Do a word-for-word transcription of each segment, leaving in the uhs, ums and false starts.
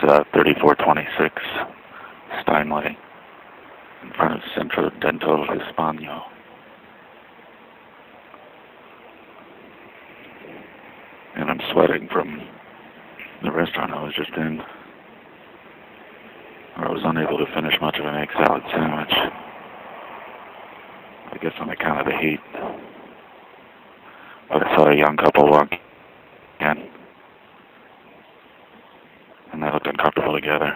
uh, thirty-four twenty-six Steinway in front of Centro Dental Hispano. And I'm sweating from the restaurant I was just in, where I was unable to finish much of an egg salad sandwich. I guess on account of the heat. But I saw a young couple walk in, and they looked uncomfortable together.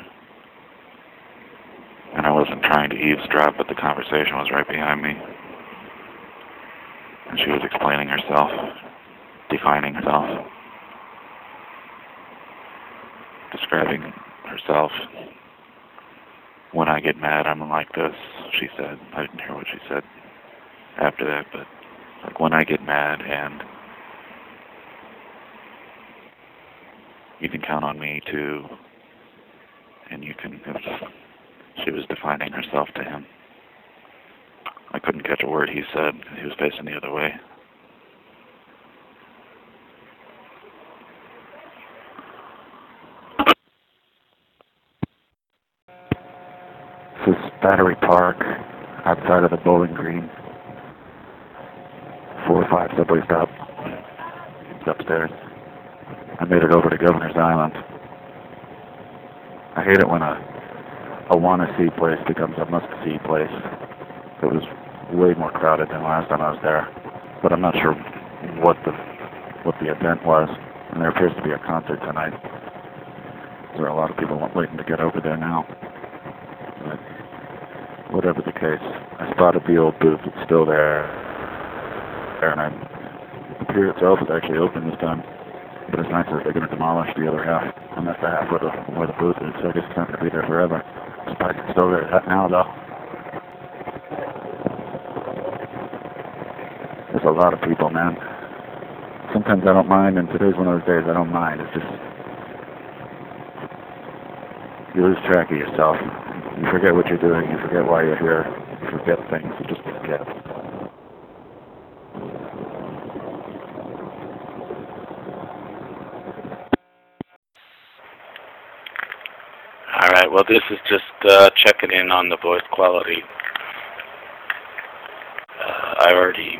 And I wasn't trying to eavesdrop, but the conversation was right behind me. And she was explaining herself, defining herself, describing herself. When I get mad, I'm like this, she said. I didn't hear what she said after that, but like when I get mad, and you can count on me to, and you can, she was defining herself to him. I couldn't catch a word he said. He was facing the other way. This is Battery Park, outside of the Bowling Green. Four or five subway stop. It's upstairs. I made it over to Governor's Island. I hate it when a a wanna-see place becomes a must-see place. It was way more crowded than last time I was there, but I'm not sure what the what the event was. And there appears to be a concert tonight. There are a lot of people waiting to get over there now. But whatever the case, I spotted the old booth. It's still there. And I, the pier itself is actually open this time. But it's nice that they're going to demolish the other half. And that's the half where the, where the booth is. So I guess it's not going to be there forever. It's probably still there now, though. There's a lot of people, man. Sometimes I don't mind, and today's one of those days I don't mind. It's just, you lose track of yourself. You forget what you're doing. You forget why you're here. You forget things. You just forget. Alright, well this is just uh, checking in on the voice quality. Uh, I already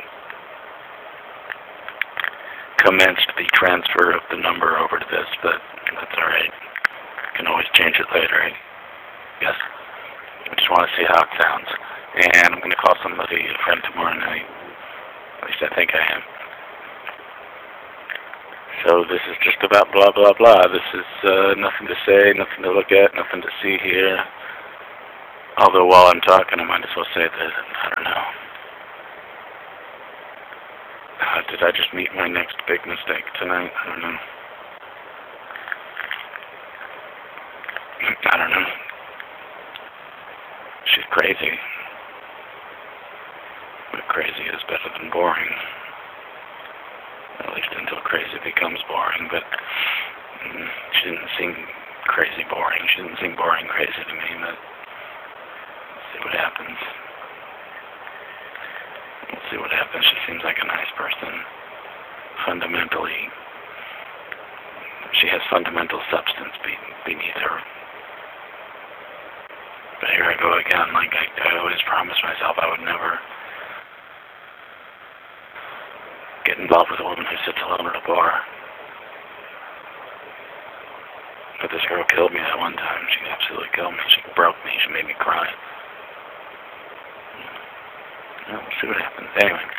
commenced the transfer of the number over to this, but that's alright. You can always change it later, I guess. I just want to see how it sounds. And I'm going to call somebody, a friend tomorrow night. At least I think I am. So this is just about blah, blah, blah. This is uh, nothing to say, nothing to look at, nothing to see here. Although while I'm talking, I might as well say that, I don't know. Uh, did I just meet my next big mistake tonight? I don't know. I don't know. She's crazy. But crazy is better than boring. At least until crazy becomes boring, but mm, she didn't seem crazy boring. She didn't seem boring crazy to me, but let's see what happens. We'll see what happens. She seems like a nice person. Fundamentally, she has fundamental substance be beneath her. But here I go again, like I, I always promised myself I would never get involved with a woman who sits alone at a bar. But this girl killed me that one time. She absolutely killed me. She broke me. She made me cry. Well, we'll see what happens. Anyway.